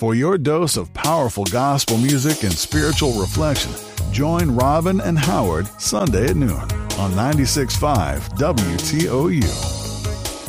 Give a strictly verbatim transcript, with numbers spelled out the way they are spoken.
For your dose of powerful gospel music and spiritual reflection, join Robin and Howard Sunday at noon on ninety-six point five W T O U.